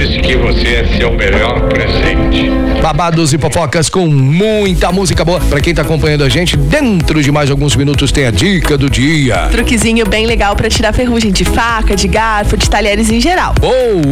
lembre-se que você é seu melhor presente. Babados e fofocas com muita música boa. Pra quem tá acompanhando a gente, dentro de mais alguns minutos tem a dica do dia. Truquezinho bem legal pra tirar ferrugem de faca, de garfo, de talheres em geral. Boa!